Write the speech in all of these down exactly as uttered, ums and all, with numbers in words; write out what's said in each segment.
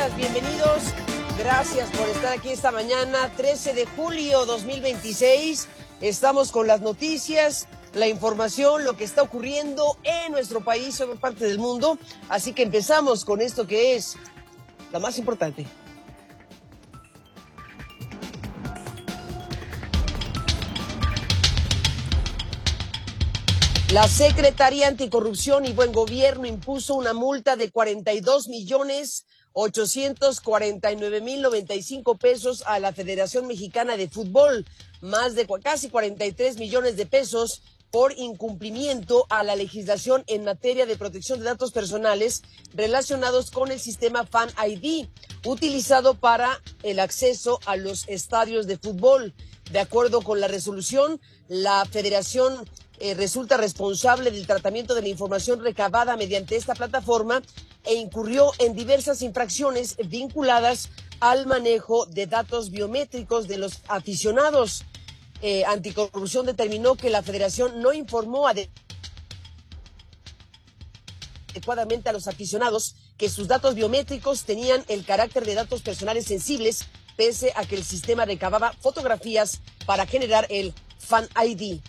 días, bienvenidos. Gracias por estar aquí esta mañana, trece de julio dos mil veintiséis. Estamos con las noticias, la información, lo que está ocurriendo en nuestro país, en parte del mundo. Así que empezamos con esto que es la más importante. La Secretaría Anticorrupción y Buen Gobierno impuso una multa de cuarenta y dos millones ochocientos cuarenta y nueve mil noventa y cinco pesos a la Federación Mexicana de Fútbol, más de casi cuarenta y tres millones de pesos por incumplimiento a la legislación en materia de protección de datos personales relacionados con el sistema Fan I D, utilizado para el acceso a los estadios de fútbol. De acuerdo con la resolución, la Federación eh, resulta responsable del tratamiento de la información recabada mediante esta plataforma e incurrió en diversas infracciones vinculadas al manejo de datos biométricos de los aficionados. Eh, Anticorrupción determinó que la Federación no informó adecuadamente a los aficionados que sus datos biométricos tenían el carácter de datos personales sensibles, pese a que el sistema recababa fotografías para generar el Fan I D.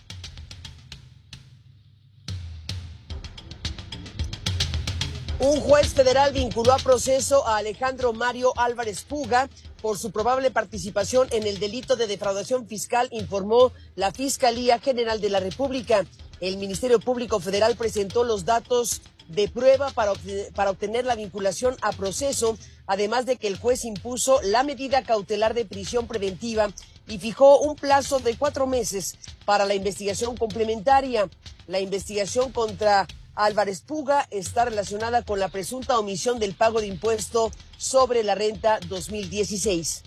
Un juez federal vinculó a proceso a Alejandro Mario Álvarez Puga por su probable participación en el delito de defraudación fiscal, informó la Fiscalía General de la República. El Ministerio Público Federal presentó los datos de prueba para, para obtener la vinculación a proceso, además de que el juez impuso la medida cautelar de prisión preventiva y fijó un plazo de cuatro meses para la investigación complementaria. La investigación contra Álvarez Puga está relacionada con la presunta omisión del pago de impuesto sobre la renta dos mil dieciséis.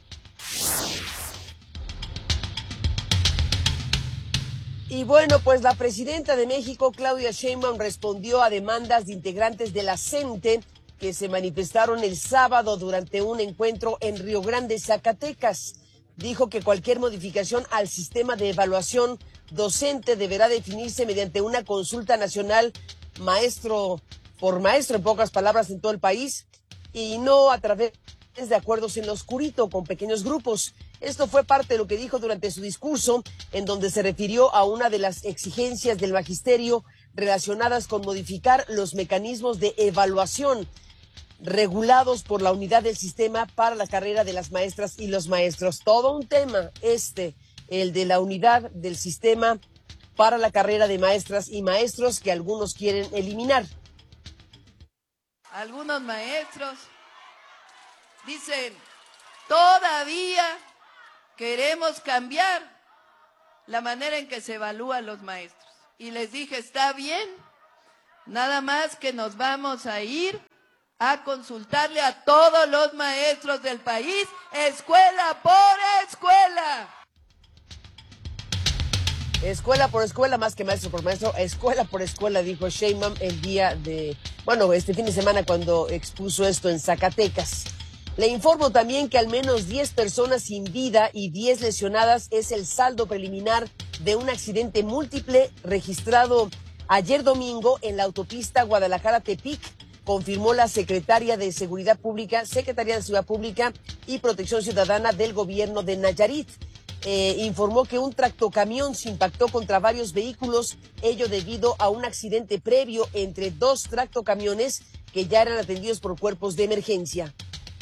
Y bueno, pues la presidenta de México, Claudia Sheinbaum, respondió a demandas de integrantes de la CENTE que se manifestaron el sábado durante un encuentro en Río Grande, Zacatecas. Dijo que cualquier modificación al sistema de evaluación docente deberá definirse mediante una consulta nacional maestro por maestro, en pocas palabras, en todo el país, y no a través de acuerdos en lo oscurito con pequeños grupos. Esto fue parte de lo que dijo durante su discurso, en donde se refirió a una de las exigencias del magisterio relacionadas con modificar los mecanismos de evaluación regulados por la unidad del sistema para la carrera de las maestras y los maestros. Todo un tema este, el de la unidad del sistema para la carrera de maestras y maestros que algunos quieren eliminar. Algunos maestros dicen, todavía queremos cambiar la manera en que se evalúan los maestros. Y les dije, está bien, nada más que nos vamos a ir a consultarle a todos los maestros del país, escuela por escuela. Escuela por escuela, más que maestro por maestro, escuela por escuela, dijo Sheinbaum el día de, bueno, este fin de semana cuando expuso esto en Zacatecas. Le informo también que al menos diez personas sin vida y diez lesionadas es el saldo preliminar de un accidente múltiple registrado ayer domingo en la autopista Guadalajara-Tepic, confirmó la secretaria de Seguridad Pública, Secretaría de Seguridad Pública y Protección Ciudadana del gobierno de Nayarit. Eh, informó que un tractocamión se impactó contra varios vehículos, ello debido a un accidente previo entre dos tractocamiones que ya eran atendidos por cuerpos de emergencia.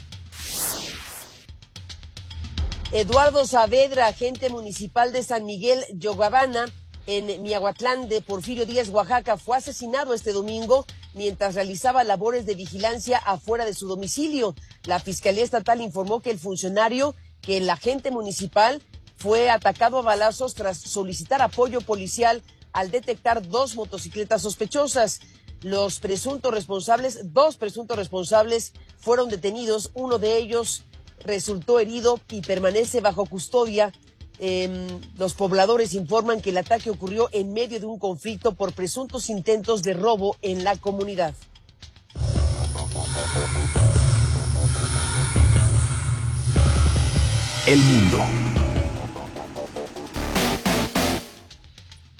Eduardo Saavedra, agente municipal de San Miguel Yogabana, en Miahuatlán de Porfirio Díaz, Oaxaca, fue asesinado este domingo mientras realizaba labores de vigilancia afuera de su domicilio. La Fiscalía Estatal informó que el funcionario, que el agente municipal, fue atacado a balazos tras solicitar apoyo policial al detectar dos motocicletas sospechosas. Los presuntos responsables, dos presuntos responsables, fueron detenidos. Uno de ellos resultó herido y permanece bajo custodia. Eh, los pobladores informan que el ataque ocurrió en medio de un conflicto por presuntos intentos de robo en la comunidad. El mundo.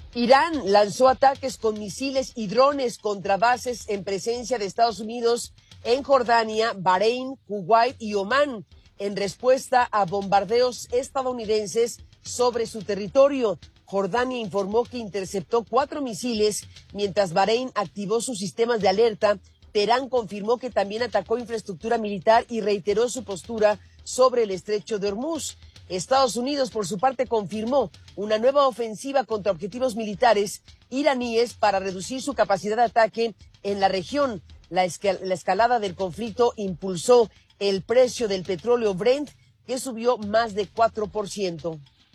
Irán lanzó ataques con misiles y drones contra bases en presencia de Estados Unidos en Jordania, Bahrein, Kuwait y Omán, en respuesta a bombardeos estadounidenses sobre su territorio. Jordania informó que interceptó cuatro misiles, mientras Bahrein activó sus sistemas de alerta. Teherán confirmó que también atacó infraestructura militar y reiteró su postura sobre el estrecho de Hormuz. Estados Unidos, por su parte, confirmó una nueva ofensiva contra objetivos militares iraníes para reducir su capacidad de ataque en la región. La, escal- la escalada del conflicto impulsó el precio del petróleo Brent, que subió más de cuatro por ciento.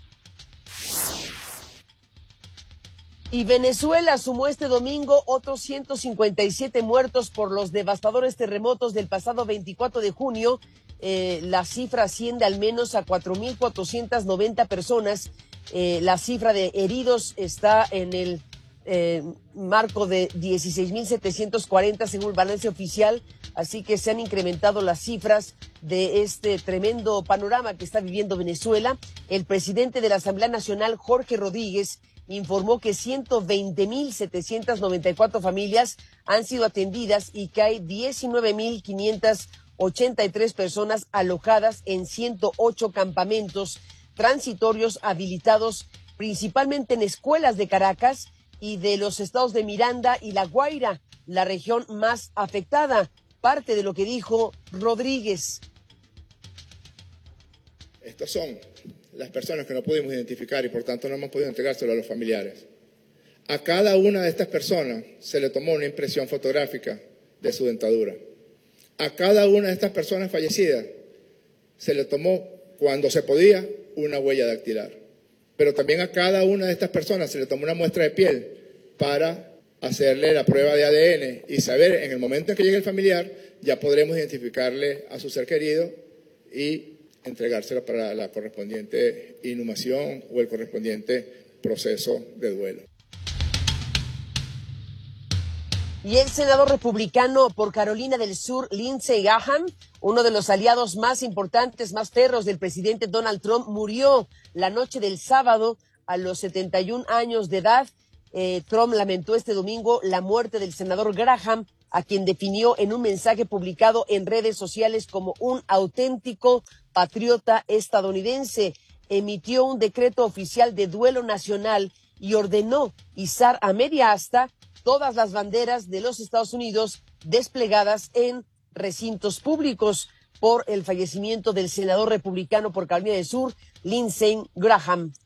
Y Venezuela sumó este domingo otros ciento cincuenta y siete muertos por los devastadores terremotos del pasado veinticuatro de junio. Eh, la cifra asciende al menos a cuatro mil cuatrocientas noventa personas. Eh, la cifra de heridos está en el eh, marco de dieciséis mil setecientos cuarenta según el balance oficial. Así que se han incrementado las cifras de este tremendo panorama que está viviendo Venezuela. El presidente de la Asamblea Nacional, Jorge Rodríguez, informó que ciento veinte mil setecientas noventa y cuatro familias han sido atendidas y que hay diecinueve mil quinientas ochenta y tres personas alojadas en ciento ocho campamentos transitorios habilitados principalmente en escuelas de Caracas y de los estados de Miranda y La Guaira, la región más afectada. Parte de lo que dijo Rodríguez. Estos son las personas que no pudimos identificar y por tanto no hemos podido entregárselo a los familiares. A cada una de estas personas se le tomó una impresión fotográfica de su dentadura. A cada una de estas personas fallecidas se le tomó, cuando se podía, una huella dactilar. Pero también a cada una de estas personas se le tomó una muestra de piel para hacerle la prueba de A D N y saber en el momento en que llegue el familiar, ya podremos identificarle a su ser querido y entregárselo para la correspondiente inhumación o el correspondiente proceso de duelo. Y el senador republicano por Carolina del Sur, Lindsey Graham, uno de los aliados más importantes, más férreos del presidente Donald Trump, murió la noche del sábado a los setenta y un años de edad. Eh, Trump lamentó este domingo la muerte del senador Graham, a quien definió en un mensaje publicado en redes sociales como un auténtico patriota estadounidense. Emitió un decreto oficial de duelo nacional y ordenó izar a media asta todas las banderas de los Estados Unidos desplegadas en recintos públicos por el fallecimiento del senador republicano por Carolina del Sur, Lindsey Graham.